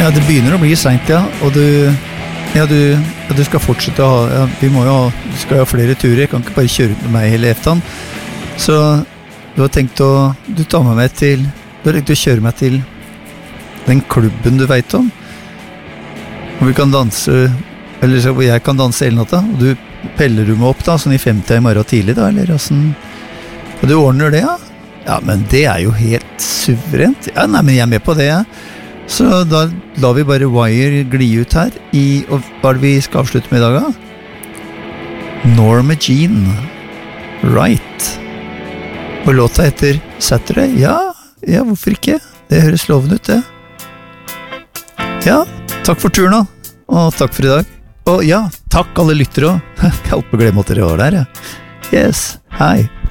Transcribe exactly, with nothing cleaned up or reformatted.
Ja, det begynner å bli sent, ja. Og du, ja, du, ja, du skal fortsette å ha, ja, vi må jo ha, du skal ha flere turer, jeg kan ikke bare kjøre med meg hele eftan. Så du har tenkt å, du tar med meg til, du har tenkt å kjøre meg til den klubben du vet om. Hvor vi kan danse, eller så hvor jeg kan danse hele natta. Og du peller du meg opp da, sånn i femti i morgen tidlig da, eller sånn. Og du ordner det, ja? Ja, men det er jo helt suverent. Ja, nei, men jeg er med på det, ja. Så da lar vi bare Wire gli ut her i, og hva er det vi skal avslutte med i dag da? Norma Jean Right. Og låta heter Saturday. Ja, ja, hvorfor ikke? Det høres lovende ut, det. Ja, takk for turen da. Og takk for i dag. Og ja, takk alle lyttere også. Jeg holdt på å glemme at dere var der, ja. Yes, hei.